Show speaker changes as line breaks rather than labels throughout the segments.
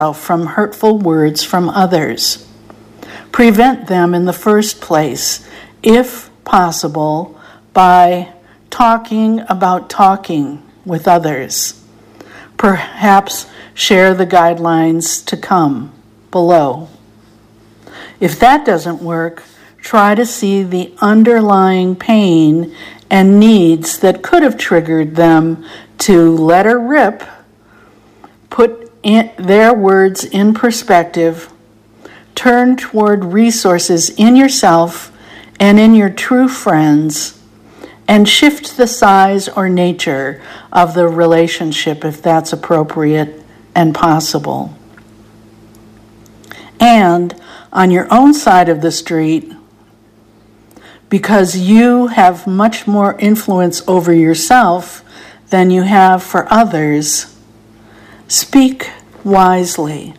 from hurtful words from others. Prevent them in the first place, if possible, by talking about talking with others. Perhaps share the guidelines to come below. If that doesn't work, try to see the underlying pain and needs that could have triggered them to let her rip, put their words in perspective, turn toward resources in yourself and in your true friends, and shift the size or nature of the relationship if that's appropriate and possible. And on your own side of the street, because you have much more influence over yourself than you have for others, speak wisely.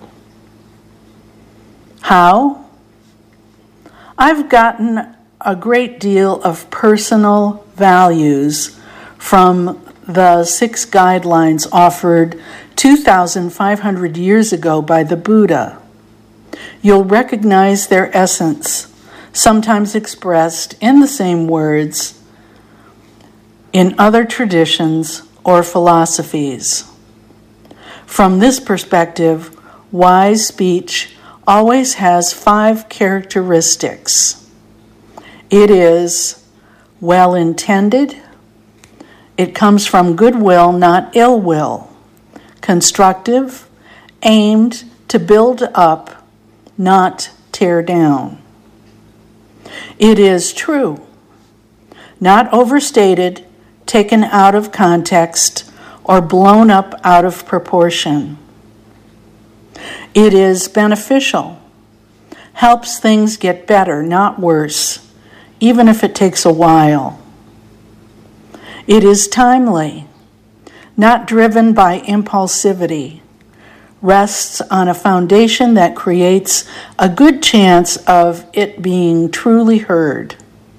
How? I've gotten a great deal of personal values from the 6 guidelines offered 2,500 years ago by the Buddha. You'll recognize their essence, sometimes expressed in the same words in other traditions or philosophies. From this perspective, wise speech always has 5 characteristics. It is well-intended. It comes from goodwill, not ill will. Constructive, aimed to build up, not tear down. It is true, not overstated, taken out of context, or blown up out of proportion. It is beneficial, helps things get better, not worse, even if it takes a while. It is timely, not driven by impulsivity, rests on a foundation that creates a good chance of it being truly heard.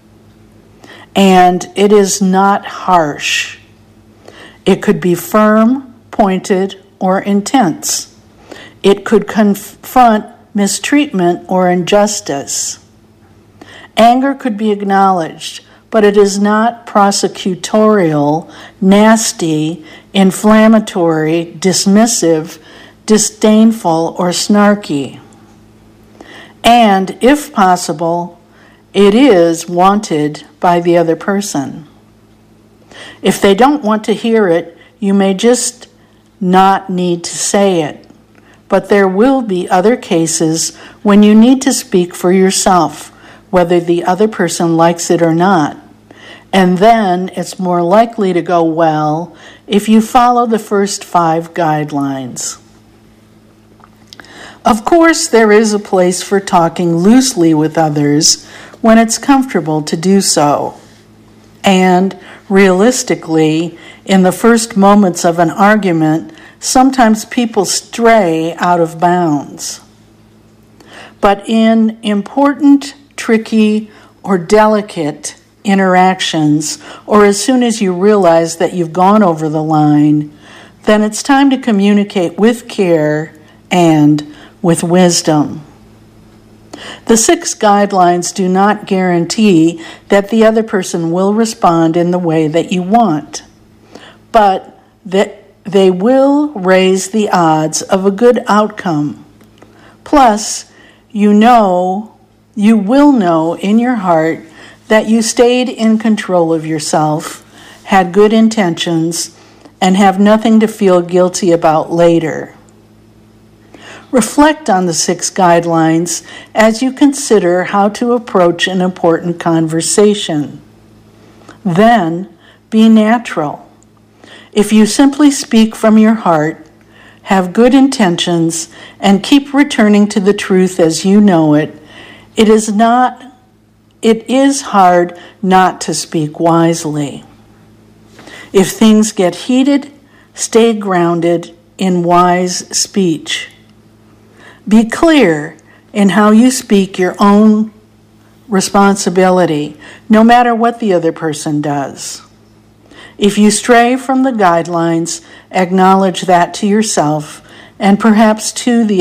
And it is not harsh. It could be firm, pointed, or intense. It could confront mistreatment or injustice. Anger could be acknowledged, but it is not prosecutorial, nasty, inflammatory, dismissive, disdainful, or snarky. And, if possible, it is wanted by the other person. If they don't want to hear it, you may just not need to say it. But there will be other cases when you need to speak for yourself, whether the other person likes it or not. And then it's more likely to go well if you follow the first 5 guidelines. Of course, there is a place for talking loosely with others when it's comfortable to do so. And realistically, in the first moments of an argument, sometimes people stray out of bounds. But in important, tricky, or delicate interactions, or as soon as you realize that you've gone over the line, then it's time to communicate with care and with wisdom. The 6 guidelines do not guarantee that the other person will respond in the way that you want, but that they will raise the odds of a good outcome. Plus, you will know in your heart that you stayed in control of yourself, had good intentions, and have nothing to feel guilty about later. Reflect on the 6 guidelines as you consider how to approach an important conversation. Then, be natural. If you simply speak from your heart, have good intentions, and keep returning to the truth as you know it, it is hard not to speak wisely. If things get heated, stay grounded in wise speech. Be clear in how you speak your own responsibility, no matter what the other person does. If you stray from the guidelines, acknowledge that to yourself and perhaps too the